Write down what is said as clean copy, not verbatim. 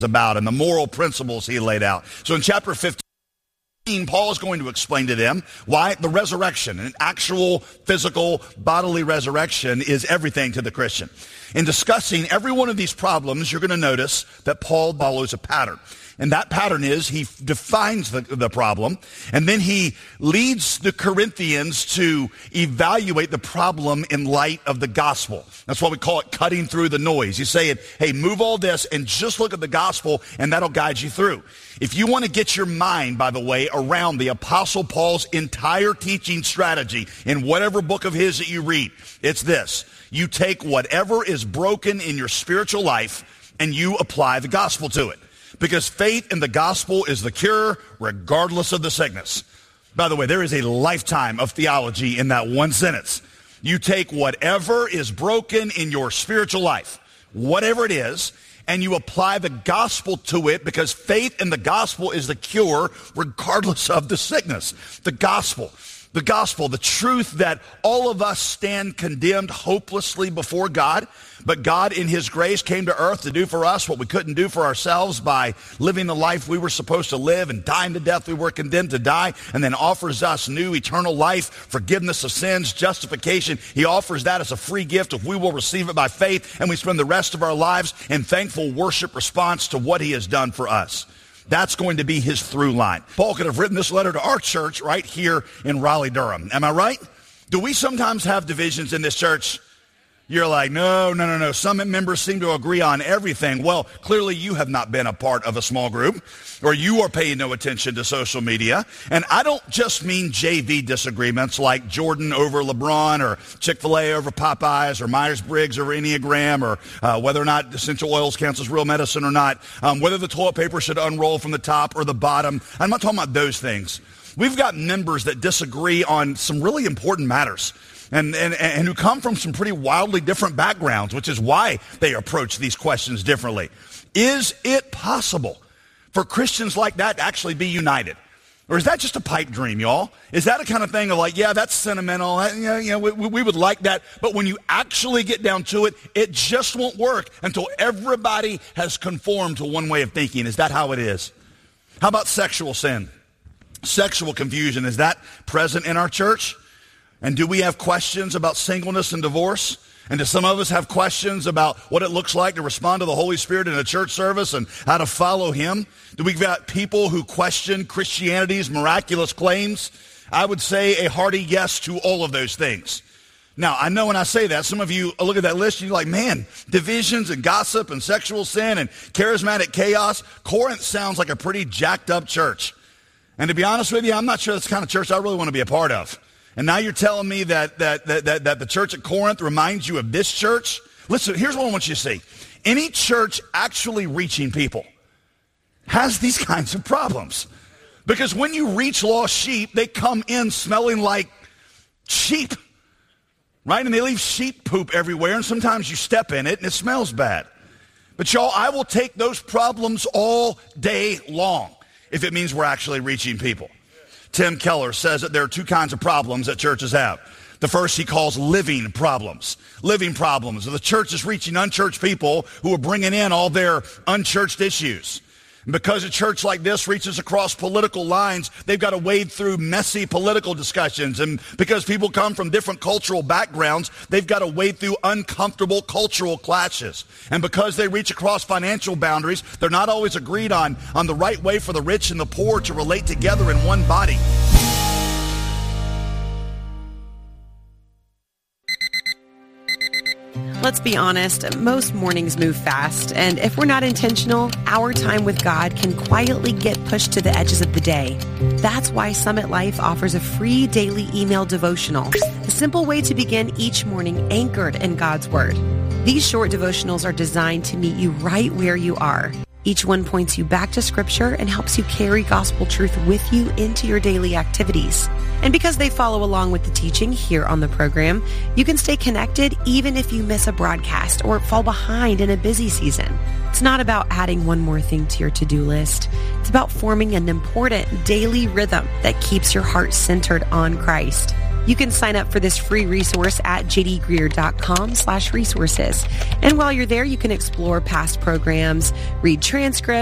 about and the moral principles he laid out. So in chapter 15, Paul is going to explain to them why the resurrection, an actual physical bodily resurrection, is everything to the Christian. In discussing every one of these problems, you're going to notice that Paul follows a pattern. And that pattern is he defines the problem, and then he leads the Corinthians to evaluate the problem in light of the gospel. That's why we call it cutting through the noise. He's saying, hey, move all this and just look at the gospel, and that'll guide you through. If you want to get your mind, by the way, around the Apostle Paul's entire teaching strategy in whatever book of his that you read, it's this. You take whatever is broken in your spiritual life and you apply the gospel to it. Because faith in the gospel is the cure regardless of the sickness. By the way, there is a lifetime of theology in that one sentence. You take whatever is broken in your spiritual life, whatever it is, and you apply the gospel to it, because faith in the gospel is the cure regardless of the sickness. The gospel, the truth that all of us stand condemned hopelessly before God, but God in his grace came to earth to do for us what we couldn't do for ourselves by living the life we were supposed to live and dying the death we were condemned to die, and then offers us new eternal life, forgiveness of sins, justification. He offers that as a free gift if we will receive it by faith, and we spend the rest of our lives in thankful worship response to what he has done for us. That's going to be his through line. Paul could have written this letter to our church right here in Raleigh-Durham. Am I right? Do we sometimes have divisions in this church? You're like, no. Some members seem to agree on everything. Well, clearly you have not been a part of a small group, or you are paying no attention to social media. And I don't just mean JV disagreements like Jordan over LeBron, or Chick-fil-A over Popeyes, or Myers-Briggs over Enneagram, or whether or not essential oils counts as real medicine or not, whether the toilet paper should unroll from the top or the bottom. I'm not talking about those things. We've got members that disagree on some really important matters. And who come from some pretty wildly different backgrounds, which is why they approach these questions differently. Is it possible for Christians like that to actually be united? Or is that just a pipe dream, y'all? Is that a kind of thing of like, yeah, that's sentimental, we would like that, but when you actually get down to it, it just won't work until everybody has conformed to one way of thinking. Is that how it is? How about sexual sin? Sexual confusion, is that present in our church? And do we have questions about singleness and divorce? And do some of us have questions about what it looks like to respond to the Holy Spirit in a church service and how to follow him? Do we got people who question Christianity's miraculous claims? I would say a hearty yes to all of those things. Now, I know when I say that, some of you look at that list and you're like, man, divisions and gossip and sexual sin and charismatic chaos. Corinth sounds like a pretty jacked up church. And to be honest with you, I'm not sure that's the kind of church I really want to be a part of. And now you're telling me that the church at Corinth reminds you of this church? Listen, here's what I want you to see. Any church actually reaching people has these kinds of problems. Because when you reach lost sheep, they come in smelling like sheep, right? And they leave sheep poop everywhere, and sometimes you step in it and it smells bad. But y'all, I will take those problems all day long if it means we're actually reaching people. Tim Keller says that there are two kinds of problems that churches have. The first he calls living problems. Living problems. The church is reaching unchurched people who are bringing in all their unchurched issues. And because a church like this reaches across political lines, they've got to wade through messy political discussions. And because people come from different cultural backgrounds, they've got to wade through uncomfortable cultural clashes. And because they reach across financial boundaries, they're not always agreed on the right way for the rich and the poor to relate together in one body. Let's be honest, most mornings move fast, and if we're not intentional, our time with God can quietly get pushed to the edges of the day. That's why Summit Life offers a free daily email devotional, a simple way to begin each morning anchored in God's Word. These short devotionals are designed to meet you right where you are. Each one points you back to Scripture and helps you carry gospel truth with you into your daily activities. And because they follow along with the teaching here on the program, you can stay connected even if you miss a broadcast or fall behind in a busy season. It's not about adding one more thing to your to-do list. It's about forming an important daily rhythm that keeps your heart centered on Christ. You can sign up for this free resource at jdgreer.com/resources. And while you're there, you can explore past programs, read transcripts,